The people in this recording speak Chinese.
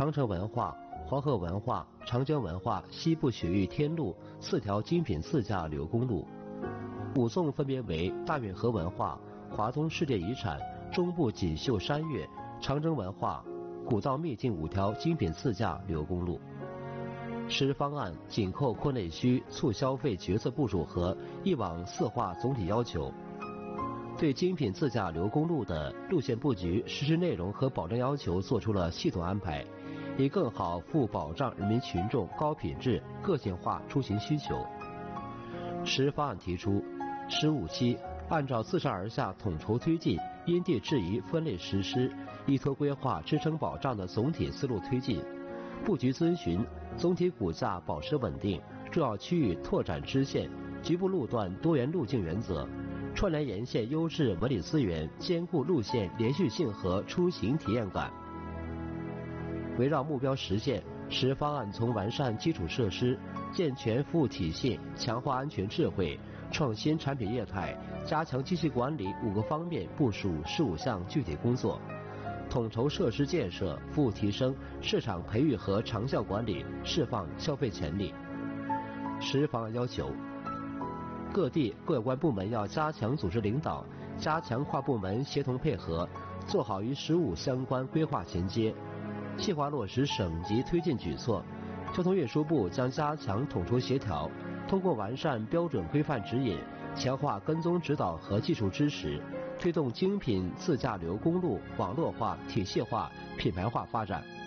长城文化、黄河文化、长江文化西部水域天路4条精品自驾旅游公路。5纵分别为大运河文化、华东世界遗产、中部锦绣山岳、长征文化、古道秘境5条精品自驾旅游公路。实施方案紧扣扩内需、促消费决策部署和一网4化总体要求，对精品自驾旅游公路的路线布局、实施内容和保证要求做出了系统安排，以更好服务保障人民群众高品质、个性化出行需求。实施方案提出，15期按照自上而下统筹推进、因地制宜分类实施、依托规划支撑保障的总体思路推进，布局遵循总体骨架保持稳定、重要区域拓展支线、局部路段多元路径原则，串联沿线优质文旅资源，兼顾路线连续性和出行体验感。围绕目标实现，实施方案从完善基础设施、健全服务体系、强化安全智慧、创新产品业态、加强机器管理5个方面部署15项具体工作，统筹设施建设、服务提升、市场培育和长效管理，释放消费潜力。实施方案要求，各地各有关部门要加强组织领导，加强跨部门协同配合，做好与15相关规划衔接，细化落实省级推进举措。交通运输部将加强统筹协调，通过完善标准规范指引，强化跟踪指导和技术支持，推动精品自驾旅游公路网络化、体系化、品牌化发展。